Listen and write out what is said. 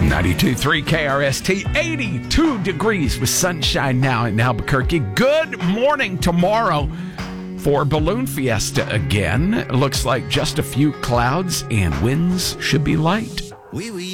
92.3 KRST, 82 degrees with sunshine now in Albuquerque. Good morning tomorrow for Balloon Fiesta again. Looks like just a few clouds and winds should be light.